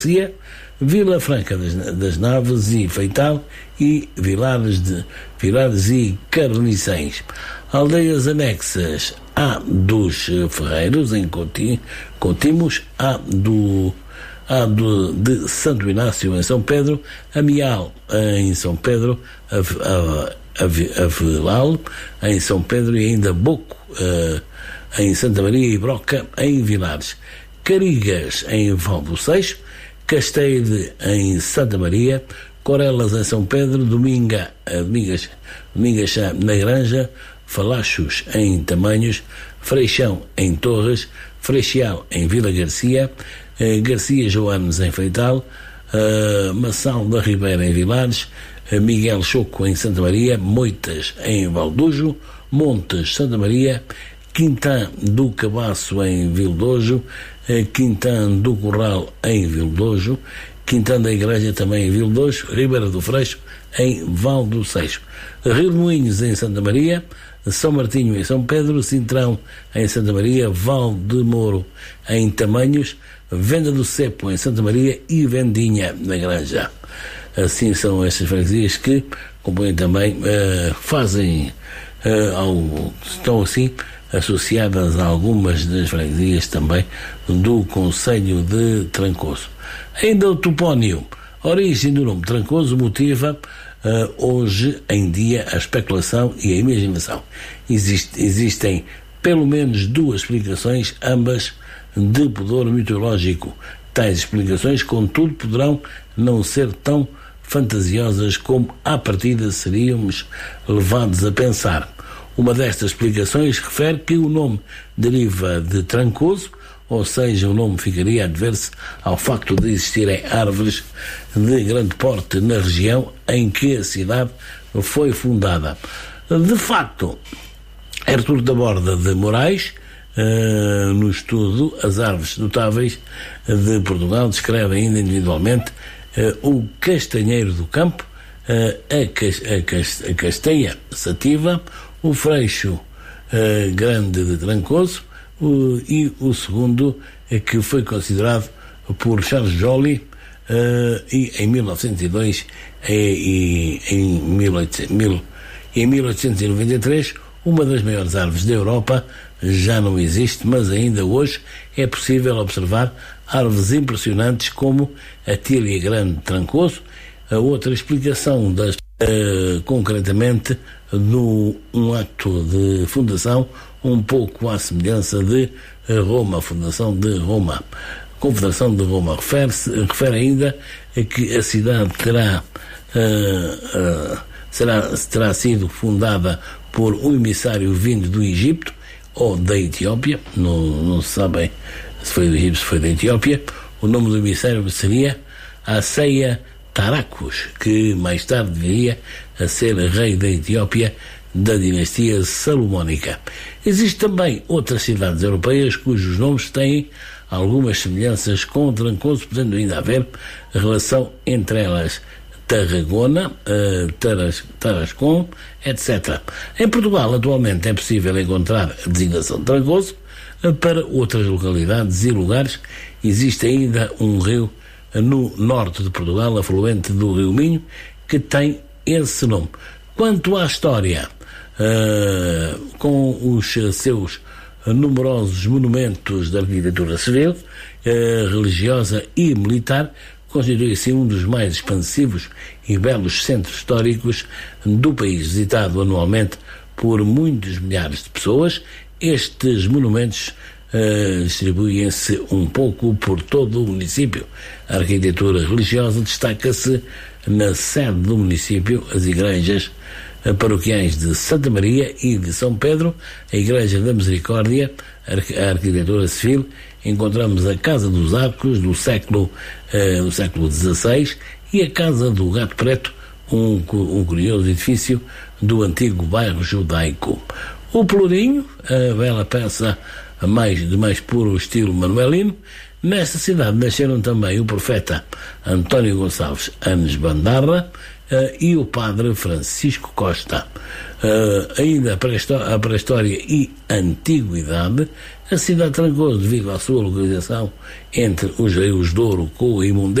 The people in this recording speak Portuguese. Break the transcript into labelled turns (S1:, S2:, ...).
S1: Vila Franca das Naves e Feital e Vilares e Carniçães. Aldeias anexas há dos Ferreiros em Contimos, há de Santo Inácio em São Pedro, Amial em São Pedro, Avelal em São Pedro e ainda Boco em Santa Maria e Broca em Vilares, Carigas em Val do Seixo, Casteide em Santa Maria, Corelas em São Pedro, Domingas na Granja, Falachos em Tamanhos, Freixão em Torres, Freixal em Vila Garcia, Garcia Joanes em Feital, Massal da Ribeira em Vilares, Miguel Choco em Santa Maria, Moitas em Valdujo, Montes, Santa Maria, Quintã do Cabaço em Vildojo, Quintã do Corral em Vildojo, Quintã da Igreja também em Vildojo, Ribeira do Freixo em Val do Seixo, Rio de Moinhos em Santa Maria, São Martinho em São Pedro, Sintrão em Santa Maria, Val de Moro em Tamanhos, Venda do Cepo em Santa Maria e Vendinha na Granja. Assim são estas freguesias que compõem também, estão assim associadas a algumas das freguesias também do concelho de Trancoso. Ainda o topónimo, a origem do nome Trancoso motiva hoje em dia a especulação e a imaginação. Existem pelo menos duas explicações, ambas de pudor mitológico. Tais explicações, contudo, poderão não ser tão fantasiosas como à partida seríamos levados a pensar. Uma destas explicações refere que o nome deriva de Trancoso, ou seja, o nome ficaria a dever-se ao facto de existirem árvores de grande porte na região em que a cidade foi fundada. De facto, Artur da Borda de Moraes, no estudo As Árvores Notáveis de Portugal, descreve ainda individualmente o castanheiro do campo, a castanha sativa, o freixo grande de Trancoso e o segundo que foi considerado por Charles Joly e em 1902 e em 1893 uma das maiores árvores da Europa já não existe, mas ainda hoje é possível observar árvores impressionantes como a Tília Grande de Trancoso. A outra explicação concretamente um acto de fundação um pouco à semelhança de Roma, a fundação de Roma. A Confederação de Roma refere ainda a que a cidade terá sido fundada por um emissário vindo do Egito ou da Etiópia, não se sabe se foi do Egito, se foi da Etiópia. O nome do emissário seria Aceia Taracus, que mais tarde viria a ser rei da Etiópia da dinastia salomónica. Existem também outras cidades europeias cujos nomes têm algumas semelhanças com Trancoso, podendo ainda haver relação entre elas. Tarragona, Tarascon, etc. Em Portugal, atualmente, é possível encontrar a designação de Trancoso. Para outras localidades e lugares, existe ainda um rio no norte de Portugal, afluente do Rio Minho, que tem esse nome. Quanto à história, com os seus numerosos monumentos de arquitetura civil, religiosa e militar, constitui assim um dos mais expansivos e belos centros históricos do país, visitado anualmente por muitos milhares de pessoas. Estes monumentos distribuem-se um pouco por todo o município. A arquitetura religiosa destaca-se na sede do município, as igrejas paroquiais de Santa Maria e de São Pedro, a Igreja da Misericórdia. A arquitetura civil, encontramos a Casa dos Arcos do século XVI e a Casa do Gato Preto, um curioso edifício do antigo bairro judaico. O Pelourinho, a bela peça de mais puro estilo manuelino. Nesta cidade nasceram também o profeta António Gonçalves Anes Bandarra e o padre Francisco Costa. Ainda a pré-história e antiguidade, A cidade de Trancoso, devido à sua localização entre os rios Douro, Coa e Mondego,